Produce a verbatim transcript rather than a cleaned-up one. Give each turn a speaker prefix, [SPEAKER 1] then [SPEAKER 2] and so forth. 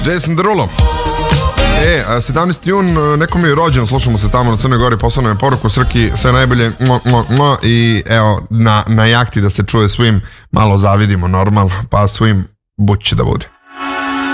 [SPEAKER 1] Jason Derulo. E, sedamnaesti jun, neko mi je rođen, slušamo se tamo na Crnoj Gori, poslao je poruku, Srki, sve najbolje, mo, mo, mo, i evo, na, na jahti da se čuje svim, malo zavidimo, normal, pa svim buć će da bude.